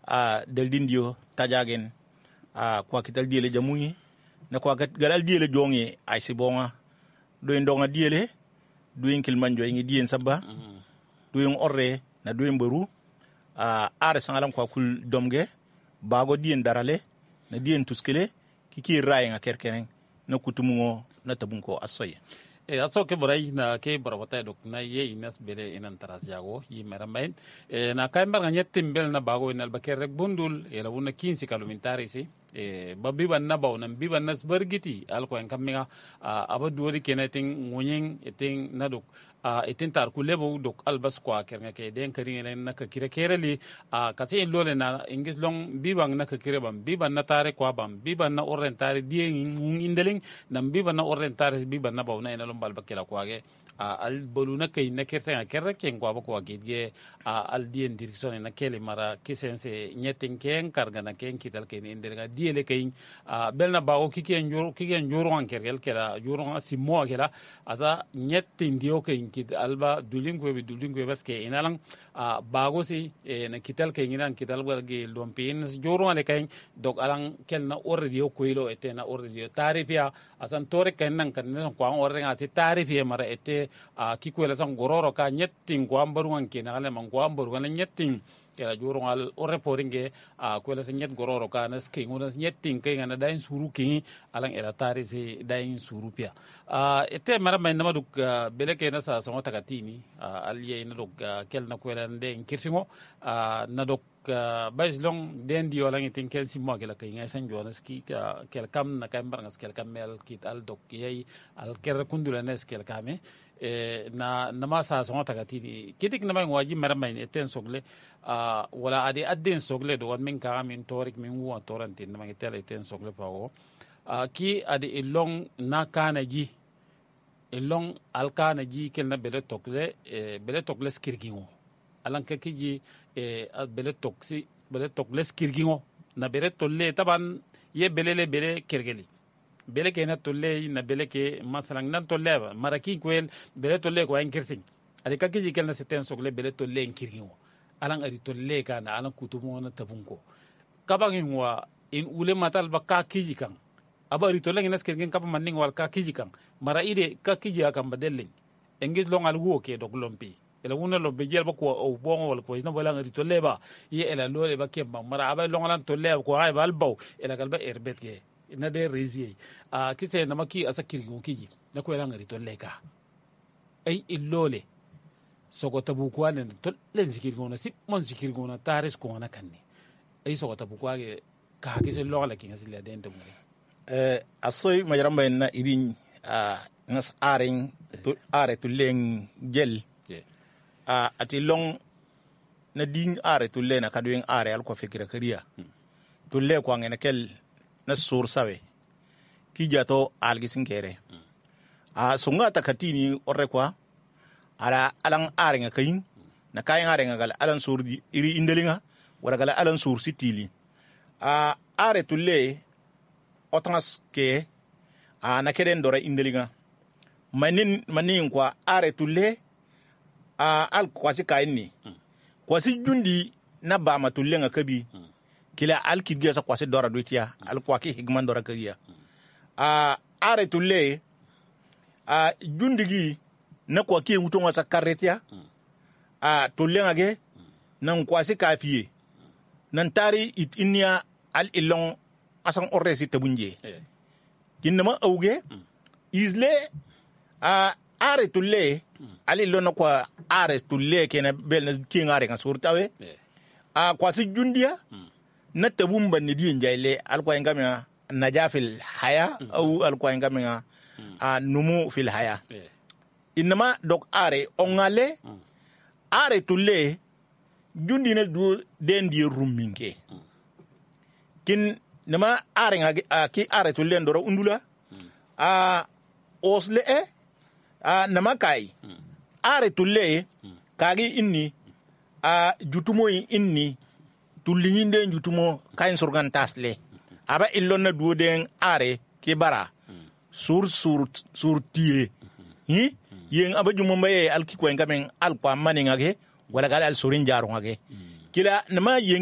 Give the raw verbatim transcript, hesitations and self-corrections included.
a daldin dio tajagen a kwa kital diele jamunyi na kwa galal diele jonge ay sibonga do ndonga diele do kilmanjo ngi dien sabba do orre na do mbaru a are sangalam kwa kul domge bago dien darale na dien tuskele kiki ray nga kerkenen na kutumungo na tabunko asoye e aso ke boray na ke borabata dok na ye inas bele inan taras yago yi merambain e na kay mbar nga timbel na bago inal baker rek bundul e la wona quinze kilometri si e babiban na baw nan biban nas bargiti al ko en kamiga abadu wori keneting ngunyen eting naduk a itin tar ku lebo dok albas kwa kernga ke den kari ne na ka kire kereli a kasi in lole na ingis long bibang na ka kire bam biban na tare kwa bam biban na oren tare die ngung indeling nam biban na oren tare biban na baw na ina lombal bakela kwa ge a al boluna kay na kerta kerra ken kwa ba kwa ge a al dien direction na kele mara kisense nyetin ken karga na ken kital ken indelinga diele kay a belna bawo kiken jor kiken joro an kergel kela joro simo kela asa nyetin dio kay kit alba dulingwe be dulingwe baske inalang a bago si e na kital kay nginan kital barge lompin joro ale kay dog alang kel na ordio koilo ete na ordio tarifia asan tore kay nan kan na kwa orre ngati tarifia mara ete a kikwela sang gororo ka nyetting kwa mbaruan ke na ale man kwa mbaruan nyetting kela joro al orre poringe a kwela se nyet gororo ka na ski ngona nyetting kay ngana dain suru ki alang era tari se dain suru pia a ete mara may na maduk bele ke na sa songo takatini aliye na dog kel na kwela nde kirsingo na dog bais long den dio lang itin kel simo kela kay ngay san jonas ki kel kam na kay mbar ngas kel kamel kit al dog yey al ker kundula nes kel kame e na nama sa songo takatini kidik na may waji mara may eten sogle Uh, wala ade adden sogle do wan min ka min torik min wo torantin na mangi tele ten sogle pawo uh, ki ade ilong na kana ji ilong al kana ji kel na bele tokle e bele tokle skirgingo alan ka kiji e bele toksi bele tokle skirgingo na bele tolle taban ye bele le bele kergeli bele ke na tolle na bele ke masalan nan tolle maraki kwel bele tolle ko en kirsing ade ka kiji kel na seten sogle bele tolle en kirgingo alang ari tolle kana alang kutumo na tabungko kabangin wa in ule matal ba ka kiji kan aba ari tolle ngas kergen kapa manning wal ka kiji kan mara ide ka kiji akam badellen engis long al wo ke dog lompi ela wona lo be jel ba ko o bongo wal ko ina bala ari tolle ba ye ela lole ba kemba mara aba long lan tolle ko ay bal baw ela galba erbet ke ina de rezi a kise na maki asa kirgo kiji na ko ela ari tolle ka ay illole sogo tabu kwa len to len zikir gona sip mon zikir gona taris ko na kanni ay sogo tabu kwa ge ka ke se lo la kinga sile den tabu eh asoy majaramba na irin a ngas aring to are to len gel a ati long na ding are to len ka doen are al ko fikira kariya to le ko ngene kel na sur sawe ki jato al gisinkere a sunga takatini orre kwa ala alang arenga kayin na kayin arenga gal alan sur di iri indelinga wala gal alan sur sitili a are tulle otans ke a na keden dora indelinga manin manin kwa are tulle a al kwasi kayin ni kwasi jundi na ba ma tulle nga kabi kila al kidge sa kwasi dora dotia al kwaki higman dora kariya a are tulle a jundi gi na kwa ki wuto wasa karretia a tolenga ge nan kwasi kafiye nan tari it inya al ilong asan orresi tabunje kinma auge isle a are tulle al ilong kwa are tulle kena bel ki ngare kan surtawe a kwasi jundia na tabumba ni di njaile al kwa ngama najafil haya au al kwa ngama a numu fil haya inama dok are ongale mm. are tulle jundi ne du dendi rumminke mm. kin nama are nga uh, ki are tulle ndoro undula mm. a osle e a nama kai mm. are tulle mm. kagi inni a jutumo inni tulli inde jutumo kain surgan tasle mm. aba illonna du den are ki bara mm. sur sur sur tie mm. hi yen abaju mumbaye alki ko ngamen alqa maninga ge wala gal al surin jaru ngage kila nama yen